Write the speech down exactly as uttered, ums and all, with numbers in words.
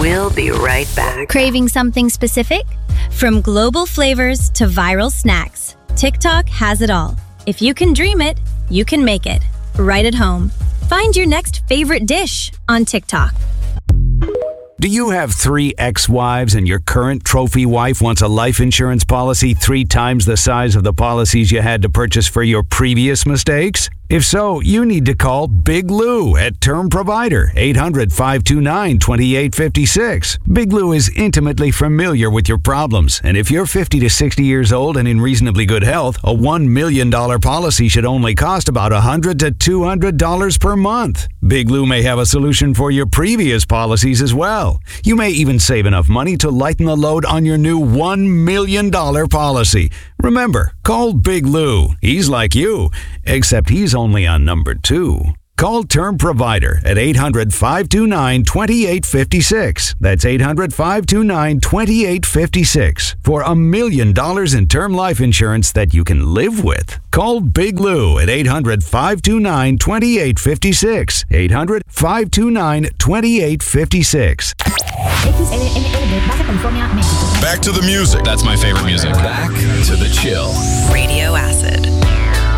We'll be right back. Craving something specific? From global flavors to viral snacks, TikTok has it all. If you can dream it, you can make it. Right at home. Find your next favorite dish on TikTok. Do you have three ex-wives and your current trophy wife wants a life insurance policy three times the size of the policies you had to purchase for your previous mistakes? If so, you need to call Big Lou at Term Provider, eight hundred, five two nine, two eight five six. Big Lou is intimately familiar with your problems, and if you're fifty to sixty years old and in reasonably good health, a one million dollars policy should only cost about one hundred to two hundred dollars per month. Big Lou may have a solution for your previous policies as well. You may even save enough money to lighten the load on your new one million dollars policy. Remember, call Big Lou. He's like you, except he's only on number two. Call Term Provider at eight hundred, five two nine, two eight five six. That's eight hundred, five two nine, two eight five six for a million dollars in term life insurance that you can live with. Call Big Lou at eight hundred, five two nine, two eight five six. eight hundred, five two nine, two eight five six. Back to the music. That's my favorite music. Back to the chill. Radio Acid.